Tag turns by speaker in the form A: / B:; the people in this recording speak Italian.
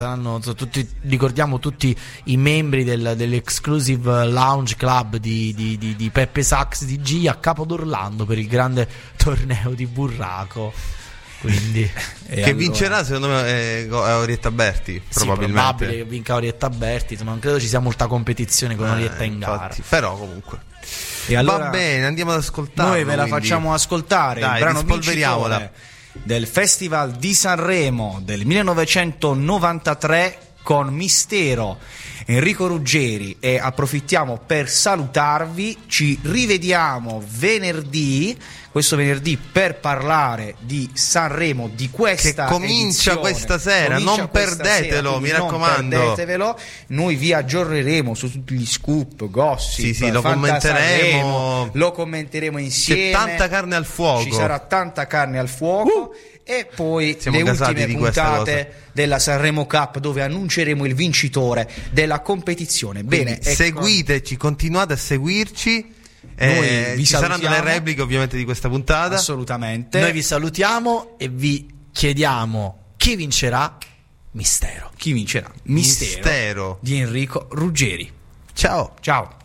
A: ricordiamo tutti i membri dell'Exclusive Lounge Club di Peppe Sax DG a Capo d'Orlando per il grande torneo di burraco. Quindi
B: che vincerà secondo me Orietta Berti, probabilmente.
A: Sì, probabile che vinca Orietta Berti, non credo ci sia molta competizione con Orietta in gara.
B: Però comunque
C: e allora,
B: va bene, andiamo ad ascoltare.
C: Noi ve la facciamo ascoltare.
B: Dai,
C: il brano
B: vincitore
C: del Festival di Sanremo del 1993 con Mistero, Enrico Ruggeri. E approfittiamo per salutarvi. Ci rivediamo questo venerdì per parlare di Sanremo, di questa
B: che comincia questa sera. Non perdetelo, mi raccomando.
C: Non perdetevelo. Noi vi aggiorneremo su tutti gli scoop, gossip.
B: Sì, lo
C: commenteremo insieme.
B: C'è tanta carne al fuoco.
C: Ci sarà tanta carne al fuoco. E poi
B: siamo
C: le ultime
B: di
C: puntate della Sanremo Cup, dove annunceremo il vincitore della competizione. Bene,
B: seguiteci, continuate a seguirci.
C: Noi vi
B: ci saranno le repliche ovviamente di questa puntata.
C: Assolutamente.
A: Noi vi salutiamo e vi chiediamo chi vincerà. Mistero.
C: Chi vincerà? Mistero di Enrico Ruggeri.
B: Ciao.